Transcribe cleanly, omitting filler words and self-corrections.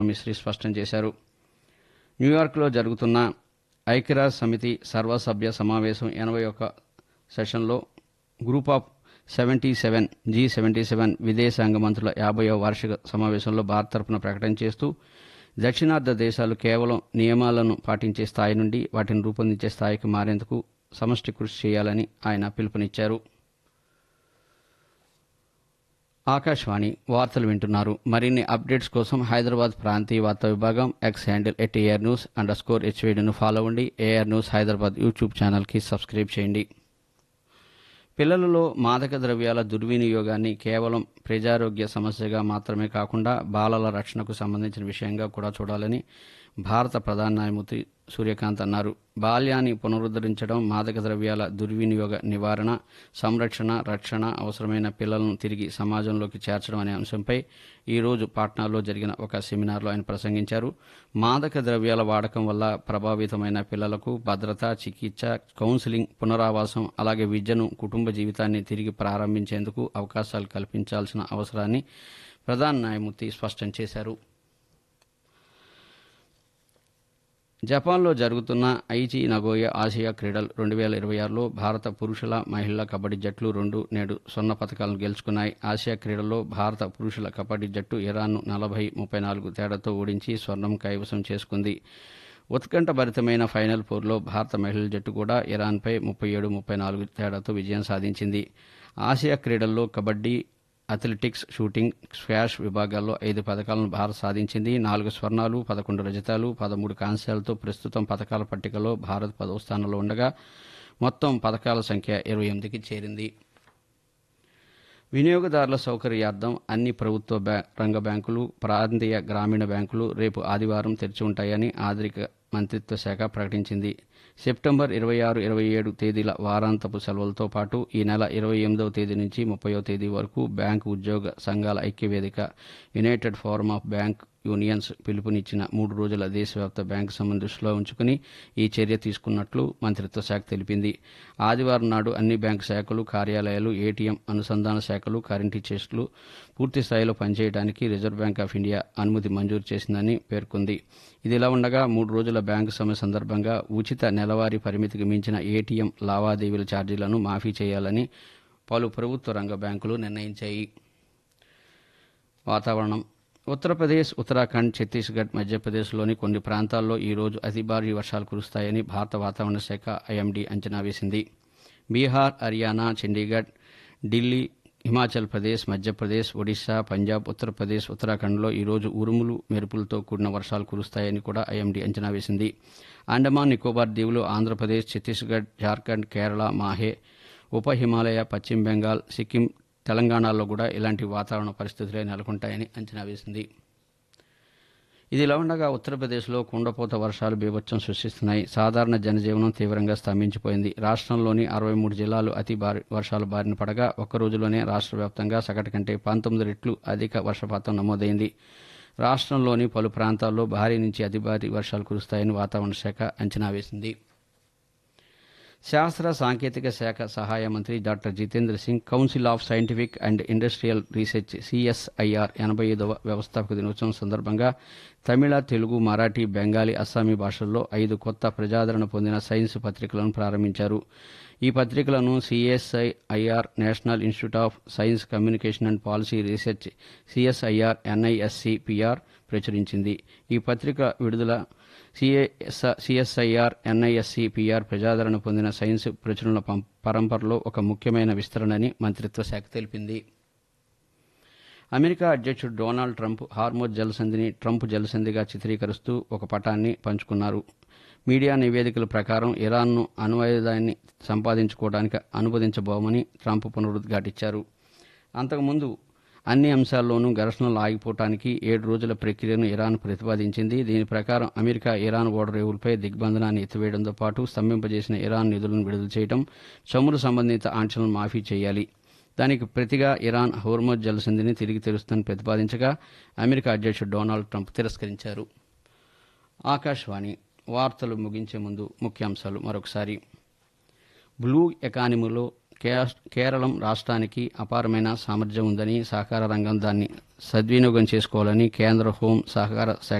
మిస్రీ స్పష్టం చేశారు. న్యూయార్క్లో జరుగుతున్న ఐక్యరాజ్య సమితి సర్వసభ్య సమావేశం 81 సెషన్లో గ్రూప్ ఆఫ్ 77 G77 విదేశాంగ మంత్రుల 50వ వార్షిక సమావేశంలో భారత్ తరపున ప్రకటన చేస్తూ దక్షిణార్ధ దేశాలు కేవలం నియమాలను పాటించే స్థాయి నుండి వాటిని రూపొందించే స్థాయికి మారేందుకు సమష్టి కృషి చేయాలని ఆయన పిలుపునిచ్చారు. ఆకాశవాణి వార్తలు వింటున్నారు. మరిన్ని అప్డేట్స్ కోసం హైదరాబాద్ ప్రాంతీయ వార్తా విభాగం ఎక్స్ హ్యాండిల్ @ARnews_HVDను ఫాలో అవ్వండి. AR న్యూస్ హైదరాబాద్ యూట్యూబ్ ఛానల్కి సబ్స్క్రైబ్ చేయండి. పిల్లలలో మాదక ద్రవ్యాల దుర్వినియోగాన్ని కేవలం ప్రజారోగ్య సమస్యగా మాత్రమే కాకుండా బాలల రక్షణకు సంబంధించిన విషయంగా కూడా చూడాలని భారత ప్రధాన న్యాయమూర్తి సూర్యకాంత్ అన్నారు. బాల్యాన్ని పునరుద్ధరించడం, మాదక ద్రవ్యాల దుర్వినియోగ నివారణ, సంరక్షణ, రక్షణ, అవసరమైన పిల్లలను తిరిగి సమాజంలోకి చేర్చడం అనే అంశంపై ఈరోజు పాట్నాలో జరిగిన ఒక సెమినార్లో ఆయన ప్రసంగించారు. మాదక ద్రవ్యాల వాడకం వల్ల ప్రభావితమైన పిల్లలకు భద్రత, చికిత్స, కౌన్సిలింగ్, పునరావాసం, అలాగే విద్యను, కుటుంబ జీవితాన్ని తిరిగి ప్రారంభించేందుకు అవకాశాలు కల్పించాల్సిన అవసరాన్ని ప్రధాన న్యాయమూర్తి స్పష్టం చేశారు. జపాన్లో జరుగుతున్న ఐచి నగోయా ఆసియా క్రీడలు 2026లో భారత పురుషుల, మహిళల కబడ్డీ జట్లు నేడు స్వర్ణ పతకాలను గెలుచుకున్నాయి. ఆసియా క్రీడల్లో భారత పురుషుల కబడ్డీ జట్టు ఇరాన్ను 40-34 తేడాతో ఓడించి స్వర్ణం కైవసం చేసుకుంది. ఉత్కంఠభరితమైన ఫైనల్ పోరులో భారత మహిళల జట్టు కూడా ఇరాన్పై 37-34 తేడాతో విజయం సాధించింది. ఆసియా క్రీడల్లో కబడ్డీ, అథ్లెటిక్స్, షూటింగ్, స్క్వాష్ విభాగాల్లో 5 పతకాలను భారత్ సాధించింది. 4 స్వర్ణాలు, 11 రజతాలు, 13 కాంస్యాలతో ప్రస్తుతం పతకాల పట్టికలో భారత్ 10వ స్థానంలో ఉండగా మొత్తం పతకాల సంఖ్య 28కి చేరింది. వినియోగదారుల సౌకర్యార్థం అన్ని ప్రభుత్వ రంగ బ్యాంకులు, ప్రాంతీయ గ్రామీణ బ్యాంకులు రేపు ఆదివారం తెరిచి ఉంటాయని ఆర్థిక మంత్రిత్వ శాఖ ప్రకటించింది. సెప్టెంబర్ 26, 27 తేదీల వారాంతపు సెలవులతో పాటు ఈ నెల 28వ తేదీ నుంచి 30వ తేదీ వరకు బ్యాంకు ఉద్యోగ సంఘాల ఐక్యవేదిక United forum of bank unions పిలుపునిచ్చిన 3 రోజుల దేశవ్యాప్త బ్యాంకు సమ్మెను దృష్టిలో ఉంచుకుని ఈ చర్య తీసుకున్నట్లు మంత్రిత్వ శాఖ తెలిపింది. ఆదివారం నాడు అన్ని బ్యాంకు శాఖలు, కార్యాలయాలు, ఏటీఎం అనుసంధాన శాఖలు, కరెంట్ చెస్టులు పూర్తి స్థాయిలో పనిచేయడానికి రిజర్వ్ బ్యాంక్ ఆఫ్ ఇండియా అనుమతి మంజూరు చేసిందని పేర్కొంది. ఇదిలా ఉండగా 3 రోజుల బ్యాంకు సమ్మె సందర్భంగా ఉచిత నెలవారీ పరిమితికి మించిన ఏటీఎం లావాదేవీల ఛార్జీలను మాఫీ చేయాలని పలు ప్రభుత్వ రంగ బ్యాంకులు నిర్ణయించాయి. వాతావరణం. ఉత్తరప్రదేశ్, ఉత్తరాఖండ్, ఛత్తీస్గఢ్, మధ్యప్రదేశ్లోని కొన్ని ప్రాంతాల్లో ఈరోజు అతి భారీ వర్షాలు కురుస్తాయని భారత వాతావరణ శాఖ ఐఎండీ అంచనా వేసింది. బీహార్, హర్యానా, చండీగఢ్, ఢిల్లీ, హిమాచల్ ప్రదేశ్, మధ్యప్రదేశ్, ఒడిశా, పంజాబ్, ఉత్తరప్రదేశ్, ఉత్తరాఖండ్లో ఈరోజు ఉరుములు, మెరుపులతో కూడిన వర్షాలు కురుస్తాయని కూడా ఐఎండీ అంచనా వేసింది. అండమాన్ నికోబార్ దీవులు, ఆంధ్రప్రదేశ్, ఛత్తీస్గఢ్, జార్ఖండ్, కేరళ, మాహే, ఉప హిమాలయ, పశ్చిమ బెంగాల్, సిక్కిం, తెలంగాణలో కూడా ఇలాంటి వాతావరణ పరిస్థితులే నెలకొంటాయని అంచనా వేసింది. ఇదిలా ఉండగా ఉత్తరప్రదేశ్లో కుండపోత వర్షాలు బీభత్సం సృష్టిస్తున్నాయి. సాధారణ జనజీవనం తీవ్రంగా స్తంభించిపోయింది. రాష్ట్రంలోని 63 జిల్లాలు అతి భారీ వర్షాల బారిన పడగా ఒక్క రోజులోనే రాష్ట్ర వ్యాప్తంగా సగటు కంటే 19 రెట్లు అధిక వర్షపాతం నమోదైంది. రాష్ట్రంలోని పలు ప్రాంతాల్లో భారీ నుంచి అతి భారీ వర్షాలు కురుస్తాయని వాతావరణ శాఖ అంచనా వేసింది. శాస్త్ర సాంకేతిక శాఖ సహాయ మంత్రి doctor Jitendra Singh council of scientific and industrial research CSIR 85వ వ్యవస్థాపక దినోత్సవం సందర్భంగా తమిళ, తెలుగు, మరాఠీ, బెంగాలీ, అస్సామీ భాషల్లో 5 కొత్త ప్రజాదరణ పొందిన సైన్స్ పత్రికలను ప్రారంభించారు. ఈ పత్రికలను CSIR national institute of science communication and policy research CSIR NISCPR ప్రచురించింది. ఈ పత్రిక విడుదల CSIR NISCPR ప్రజాదరణ పొందిన సైన్స్ ప్రచురణల పరంపరలో ఒక ముఖ్యమైన విస్తరణని మంత్రిత్వ శాఖ తెలిపింది. అమెరికా అధ్యక్షుడు డొనాల్డ్ ట్రంప్ హార్మోజ్ జలసంధిని ట్రంప్ జలసంధిగా చిత్రీకరిస్తూ ఒక పటాన్ని పంచుకున్నారు. మీడియా నివేదికల ప్రకారం ఇరాన్ను అణ్వాయుధాన్ని సంపాదించుకోవడానికి అనుమతించబోమని ట్రంప్ పునరుద్ఘాటించారు. అంతకుముందు అన్ని అంశాల్లోనూ ఘర్షణలు ఆగిపోవటానికి 7 రోజుల ప్రక్రియను ఇరాన్ ప్రతిపాదించింది. దీని ప్రకారం అమెరికా ఇరాన్ ఓడరేవులపై దిగ్బంధనాన్ని ఎత్తివేయడంతో పాటు స్తంభింపజేసిన ఇరాన్ నిధులను విడుదల చేయడం, చమురు సంబంధిత ఆంక్షలను మాఫీ చేయాలి. దానికి ప్రతిగా ఇరాన్ హోర్మోజ్ జలసంధిని తిరిగి తెరుస్తుందని ప్రతిపాదించగా అమెరికా అధ్యక్షుడు డొనాల్డ్ ట్రంప్ తిరస్కరించారు. ఆకాశవాణి వార్తలు ముగించే ముందు ముఖ్యాంశాలు మరొకసారి. బ్లూ ఎకానమీలో కేరళం రాష్ట్రానికి అపారమైన సామర్థ్యం ఉందని, సహకార రంగం దాన్ని సద్వినియోగం చేసుకోవాలని కేంద్ర హోం సహకార శాఖ